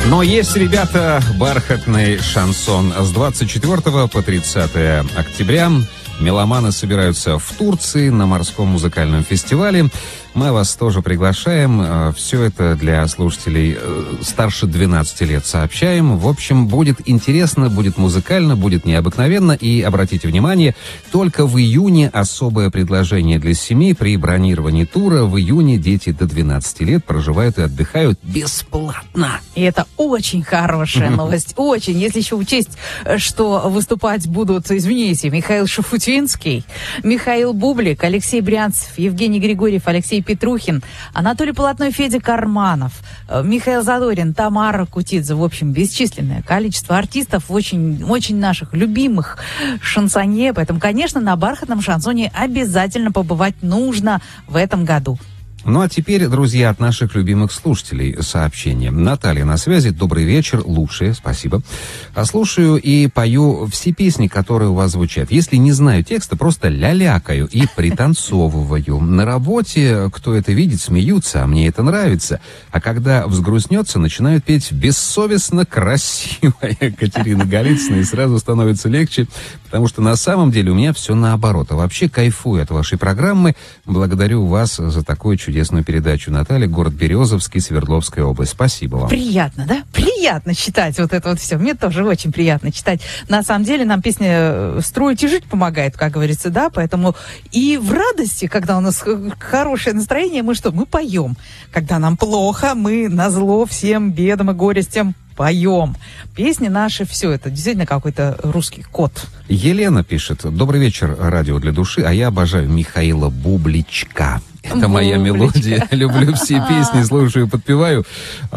Но есть, ребята, бархатный шансон. С 24 по 30 октября меломаны собираются в Турции на морском музыкальном фестивале. Мы вас тоже приглашаем. Все это для слушателей старше 12 лет сообщаем. В общем, будет интересно, будет музыкально, будет необыкновенно. И обратите внимание, только в июне особое предложение для семей при бронировании тура. В июне дети до 12 лет проживают и отдыхают бесплатно. И это очень хорошая новость. Очень. Если еще учесть, что выступать будут, извините, Михаил Шафутинский, Михаил Бублик, Алексей Брянцев, Евгений Григорьев, Алексей Петрухин, Анатолий Полотной, Федя Карманов, Михаил Задорин, Тамара Кутидзе. В общем, бесчисленное количество артистов, очень, очень наших любимых шансонье. Поэтому, конечно, на бархатном шансоне обязательно побывать нужно в этом году. Ну а теперь, друзья, от наших любимых слушателей сообщение. Наталья на связи. Добрый вечер. Лучшие. Спасибо. Слушаю и пою все песни, которые у вас звучат. Если не знаю текста, просто лялякаю и пританцовываю. На работе, кто это видит, смеются, а мне это нравится. А когда взгрустнется, начинают петь бессовестно красивая Катерина Голицына, и сразу становится легче, потому что на самом деле у меня все наоборот. А вообще кайфую от вашей программы. Благодарю вас за такую чудесную передачу. Наталья, город Березовский, Свердловская область. Спасибо вам. Приятно, да? Приятно читать вот это вот все. Мне тоже очень приятно читать. На самом деле нам песня «Строить и жить» помогает, как говорится, да? Поэтому и в радости, когда у нас хорошее настроение, мы что? Мы поем. Когда нам плохо, мы назло всем бедам и горестям поем. Песни наши, все это действительно какой-то русский код. Елена пишет: добрый вечер, радио для души, а я обожаю Михаила Бубличка. Это моя мелодия. Люблю все песни, слушаю, подпеваю.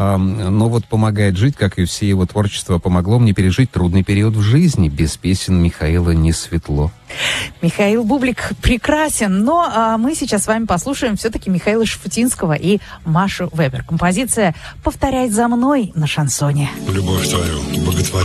Но вот помогает жить, как и все его творчество, помогло мне пережить трудный период в жизни. Без песен Михаила не светло. Михаил Бублик прекрасен, но мы сейчас с вами послушаем все-таки Михаила Шафутинского и Машу Вебер. Композиция «Повторяй за мной» на шансоне. Любовь твою боготворю.